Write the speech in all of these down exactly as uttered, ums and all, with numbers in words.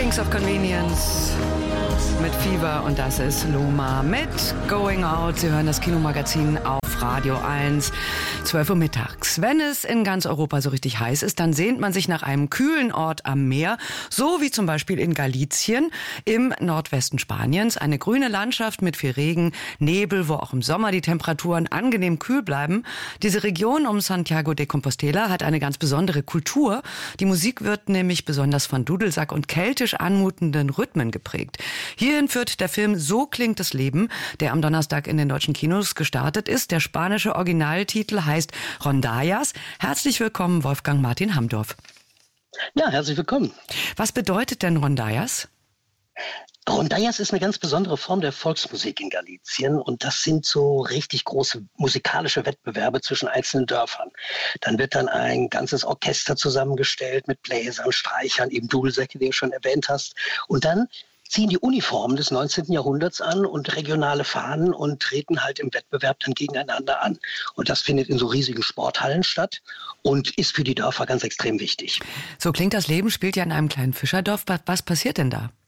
Kings of Convenience mit Fever und das ist Loma mit Going Out. Sie hören das Kinomagazin auf Radio eins, zwölf Uhr mittags. Wenn es in ganz Europa so richtig heiß ist, dann sehnt man sich nach einem kühlen Ort am Meer, so wie zum Beispiel in Galicien im Nordwesten Spaniens. Eine grüne Landschaft mit viel Regen, Nebel, wo auch im Sommer die Temperaturen angenehm kühl bleiben. Diese Region um Santiago de Compostela hat eine ganz besondere Kultur. Die Musik wird nämlich besonders von Dudelsack und keltisch anmutenden Rhythmen geprägt. Hierhin führt der Film So klingt das Leben, der am Donnerstag in den deutschen Kinos gestartet ist. Der spanische Originaltitel heißt Rondallas. Herzlich willkommen, Wolfgang Martin Hamdorf. Ja, herzlich willkommen. Was bedeutet denn Rondallas? Rondallas ist eine ganz besondere Form der Volksmusik in Galicien und das sind so richtig große musikalische Wettbewerbe zwischen einzelnen Dörfern. Dann wird dann ein ganzes Orchester zusammengestellt mit Bläsern, Streichern, eben Dudelsäcke, die du schon erwähnt hast. Und dann ziehen die Uniformen des neunzehnten Jahrhunderts an und regionale Fahnen und treten halt im Wettbewerb dann gegeneinander an. Und das findet in so riesigen Sporthallen statt und ist für die Dörfer ganz extrem wichtig. So klingt das Leben, spielt ja in einem kleinen Fischerdorf. Was passiert denn da?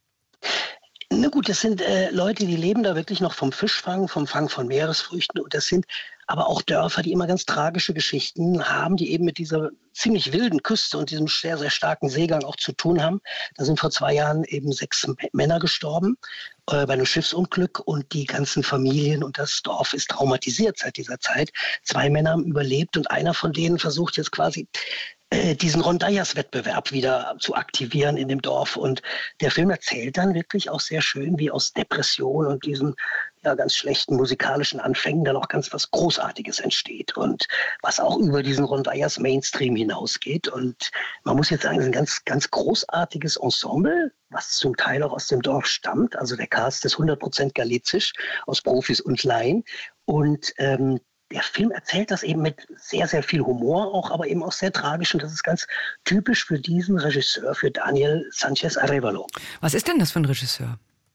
Na gut, das sind äh, Leute, die leben da wirklich noch vom Fischfang, vom Fang von Meeresfrüchten. Und das sind aber auch Dörfer, die immer ganz tragische Geschichten haben, die eben mit dieser ziemlich wilden Küste und diesem sehr, sehr starken Seegang auch zu tun haben. Da sind vor zwei Jahren eben sechs M- Männer gestorben äh, bei einem Schiffsunglück und die ganzen Familien und das Dorf ist traumatisiert seit dieser Zeit. Zwei Männer haben überlebt und einer von denen versucht jetzt quasi diesen Rondallas-Wettbewerb wieder zu aktivieren in dem Dorf. Und der Film erzählt dann wirklich auch sehr schön, wie aus Depression und diesen ja, ganz schlechten musikalischen Anfängen dann auch ganz was Großartiges entsteht und was auch über diesen Rondallas-Mainstream hinausgeht. Und man muss jetzt sagen, es ist ein ganz, ganz großartiges Ensemble, was zum Teil auch aus dem Dorf stammt. Also der Cast ist hundert Prozent galizisch, aus Profis und Laien. Und ähm, der Film erzählt das eben mit sehr, sehr viel Humor auch, aber eben auch sehr tragisch. Und das ist ganz typisch für diesen Regisseur, für Daniel Sanchez Arévalo. Was ist denn das für ein Regisseur?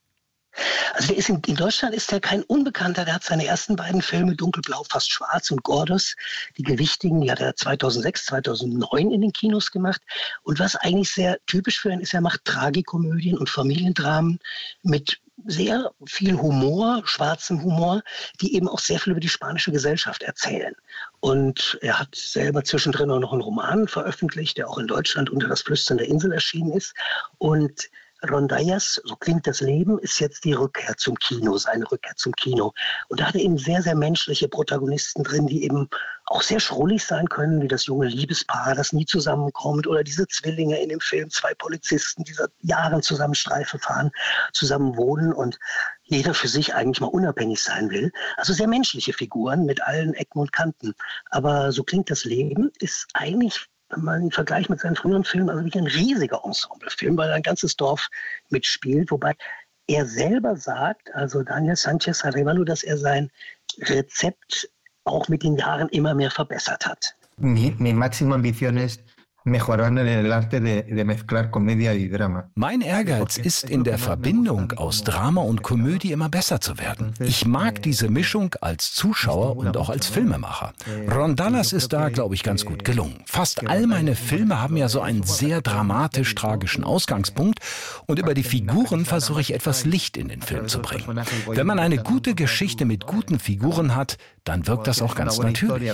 Also der ist in, in Deutschland ist er kein Unbekannter. Der hat seine ersten beiden Filme Dunkelblau, fast schwarz und Gordos, die gewichtigen, die hat er zweitausendsechs, zweitausendneun in den Kinos gemacht. Und was eigentlich sehr typisch für ihn ist, er macht Tragikomödien und Familiendramen mit sehr viel Humor, schwarzem Humor, die eben auch sehr viel über die spanische Gesellschaft erzählen. Und er hat selber zwischendrin auch noch einen Roman veröffentlicht, der auch in Deutschland unter das Flüstern der Insel erschienen ist. Und Rondallas, so klingt das Leben, ist jetzt die Rückkehr zum Kino, seine Rückkehr zum Kino. Und da hat er eben sehr, sehr menschliche Protagonisten drin, die eben auch sehr schrullig sein können, wie das junge Liebespaar, das nie zusammenkommt, oder diese Zwillinge in dem Film, zwei Polizisten, die seit Jahren zusammen Streife fahren, zusammen wohnen und jeder für sich eigentlich mal unabhängig sein will. Also sehr menschliche Figuren mit allen Ecken und Kanten. Aber so klingt das Leben, ist eigentlich, wenn man ihn vergleicht mit seinen früheren Filmen, also wirklich ein riesiger Ensemblefilm, weil ein ganzes Dorf mitspielt, wobei er selber sagt, also Daniel Sanchez Arévalo, dass er sein Rezept auch mit den Jahren immer mehr verbessert hat. Mi, mi máxima ambición es mejorar en el arte de, de mezclar comedia y drama. Mein Ehrgeiz ist, in der Verbindung aus Drama und Komödie immer besser zu werden. Ich mag diese Mischung als Zuschauer und auch als Filmemacher. Rondallas ist da, glaube ich, ganz gut gelungen. Fast all meine Filme haben ja so einen sehr dramatisch-tragischen Ausgangspunkt und über die Figuren versuche ich etwas Licht in den Film zu bringen. Wenn man eine gute Geschichte mit guten Figuren hat, dann wirkt das auch ganz natürlich.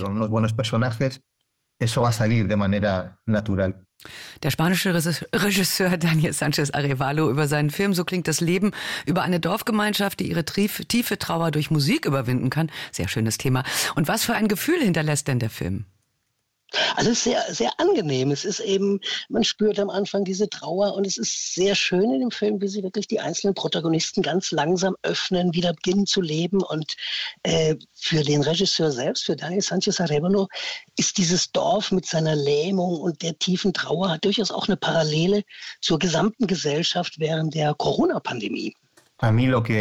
Eso va a salir de manera natural. Der spanische Regisseur Daniel Sanchez Arévalo über seinen Film So klingt das Leben, über eine Dorfgemeinschaft, die ihre tiefe Trauer durch Musik überwinden kann. Sehr schönes Thema. Und was für ein Gefühl hinterlässt denn der Film? Also es ist sehr, sehr angenehm. Es ist eben, man spürt am Anfang diese Trauer und es ist sehr schön in dem Film, wie sie wirklich die einzelnen Protagonisten ganz langsam öffnen, wieder beginnen zu leben. Und äh, für den Regisseur selbst, für Daniel Sanchez Arévalo, ist dieses Dorf mit seiner Lähmung und der tiefen Trauer hat durchaus auch eine Parallele zur gesamten Gesellschaft während der Corona-Pandemie. In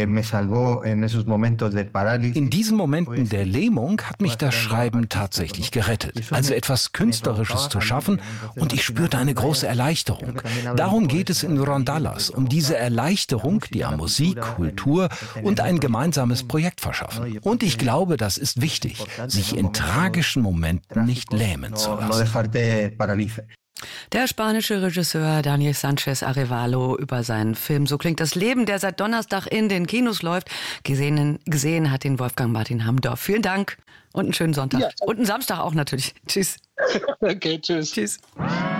diesen Momenten der Lähmung hat mich das Schreiben tatsächlich gerettet. Also etwas Künstlerisches zu schaffen und ich spürte eine große Erleichterung. Darum geht es in Rondallas, um diese Erleichterung, die an Musik, Kultur und ein gemeinsames Projekt verschaffen. Und ich glaube, das ist wichtig, sich in tragischen Momenten nicht lähmen zu lassen. Der spanische Regisseur Daniel Sanchez Arevalo über seinen Film So klingt das Leben, der seit Donnerstag in den Kinos läuft. Gesehen, gesehen hat den Wolfgang Martin Hamdorf. Vielen Dank und einen schönen Sonntag. Ja, und einen Samstag auch natürlich. Tschüss. Okay, tschüss. Tschüss.